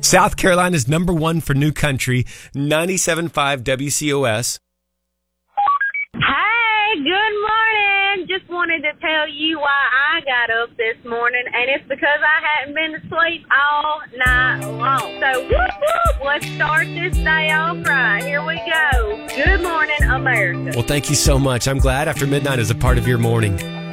South Carolina's number one for new country, 97.5 WCOS. Hey, good morning. Just wanted to tell you why I got up this morning, and it's because I hadn't been to sleep all night long. So, whoop, whoop, let's start this day off right. Here we go. Good morning, America. Well, thank you so much. I'm glad After Midnight is a part of your morning.